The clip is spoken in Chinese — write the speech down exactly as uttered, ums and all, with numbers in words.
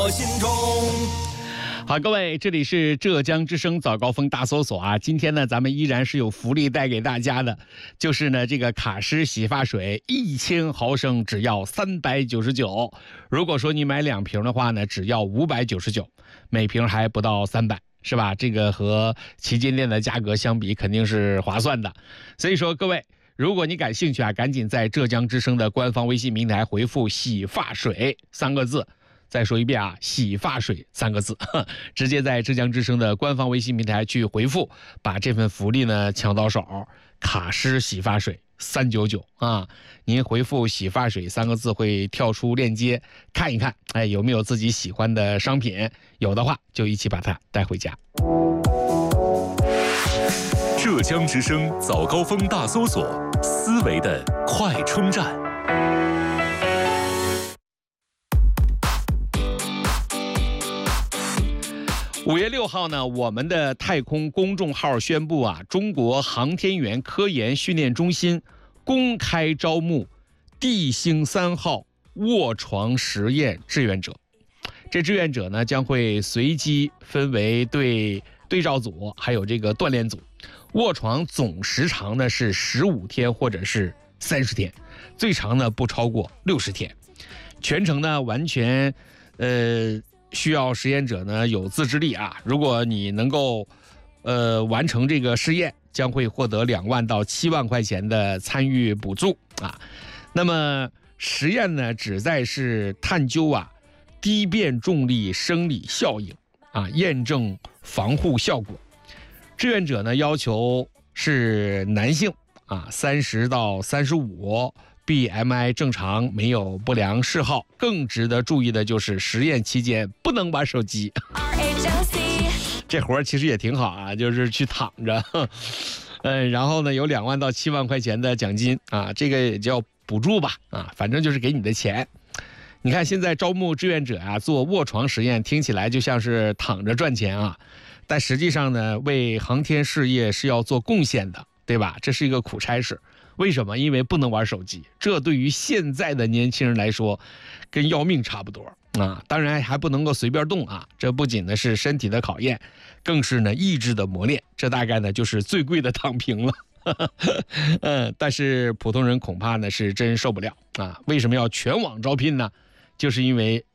我心中。 好，各位，这里是浙江之声早高峰大搜索啊。今天呢，咱们依然是有福利带给大家的，就是呢，这个卡诗洗发水一千毫升只要三百九十九，如果说你买两瓶的话呢，只要五百九十九，每瓶还不到三百。是吧？这个和旗舰店的价格相比，肯定是划算的。所以说，各位，如果你感兴趣啊，赶紧在浙江之声的官方微信平台回复"洗发水"三个字。再说一遍啊，"洗发水"三个字，直接在浙江之声的官方微信平台去回复，把这份福利呢抢到手。卡诗洗发水三九九啊，您回复"洗发水"三个字会跳出链接，看一看，哎，有没有自己喜欢的商品？有的话就一起把它带回家。 浙江之声早高峰大搜索，思维的快充站。 五月六号呢，我们的太空公众号宣布啊，中国航天员科研训练中心公开招募地星三号卧床实验志愿者。这志愿者呢，将会随机分为对对照组，还有这个锻炼组。卧床总时长呢是十五天或者是三十天，最长呢不超过六十天。全程呢完全，呃。需要实验者呢有自制力啊，如果你能够呃完成这个试验，将会获得两万到七万块钱的参与补助啊。那么实验呢旨在是探究啊低变重力生理效应啊，验证防护效果。志愿者呢要求是男性啊，三十到三十五。B M I 正常，没有不良嗜好。更值得注意的就是实验期间不能玩手机。这活儿其实也挺好啊，就是去躺着，嗯，然后呢有两万到七万块钱的奖金啊，这个也叫补助吧啊，反正就是给你的钱。你看现在招募志愿者啊做卧床实验，听起来就像是躺着赚钱啊，但实际上呢为航天事业是要做贡献的，对吧？这是一个苦差事。为什么？因为不能玩手机，这对于现在的年轻人来说跟要命差不多啊！当然还不能够随便动啊，这不仅呢是身体的考验，更是呢意志的磨练，这大概呢就是最贵的躺平了。嗯，但是普通人恐怕呢是真受不了啊！为什么要全网招聘呢？就是因为